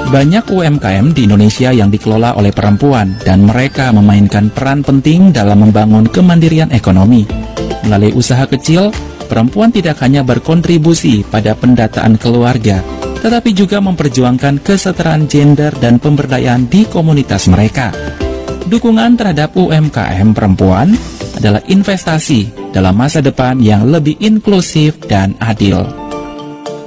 Banyak UMKM di Indonesia yang dikelola oleh perempuan dan mereka memainkan peran penting dalam membangun kemandirian ekonomi. Melalui usaha kecil, perempuan tidak hanya berkontribusi pada pendataan keluarga, tetapi juga memperjuangkan kesetaraan gender dan pemberdayaan di komunitas mereka. Dukungan terhadap UMKM perempuan adalah investasi dalam masa depan yang lebih inklusif dan adil.